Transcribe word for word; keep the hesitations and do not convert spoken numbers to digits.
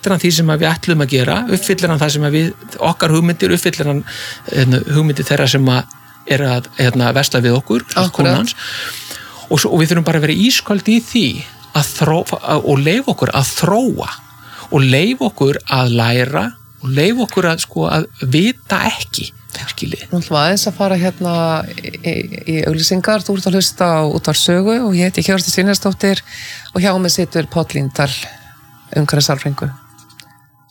mætir hann því sem við ætlum að gera, uppfyllir hann það sem við, okkar hugmyndir, uppfyllir hann hérna, hugmyndir þeirra sem að er að hérna, versla við okkur og, svo, og við þurfum bara að vera ísköld í því að þróa, og leyfa okkur að þróa og leyfa okkur að læra og leyfa okkur að, sko, að vita ekki skilið. Nú ætlum við aðeins að fara hérna í, í auglýsingar, þú ert að hlusta á Útvarp Sögu og ég heiti Hjörtur Sýnarsdóttir og hjá mig situr Páll Líndal, umhverfissálfræðingur.